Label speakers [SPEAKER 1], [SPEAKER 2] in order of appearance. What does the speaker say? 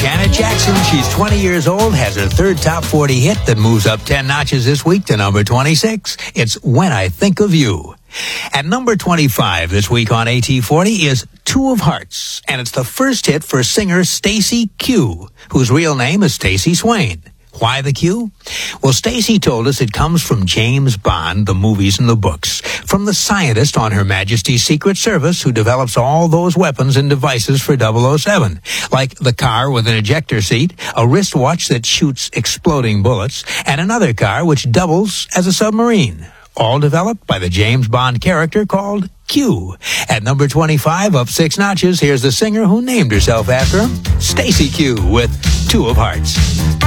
[SPEAKER 1] Janet Jackson, she's 20 years old, has her third top 40 hit that moves up 10 notches this week to number 26. It's When I Think of You. At number 25 this week on AT40 is Two of Hearts, and it's the first hit for singer Stacey Q, whose real name is Stacey Swain. Why the Q? Well, Stacey told us it comes from James Bond, the movies and the books, from the scientist on Her Majesty's Secret Service who develops all those weapons and devices for 007, like the car with an ejector seat, a wristwatch that shoots exploding bullets, and another car which doubles as a submarine. All developed by the James Bond character called Q. At number 25, up 6 notches, here's the singer who named herself after him, Stacey Q with Two of Hearts.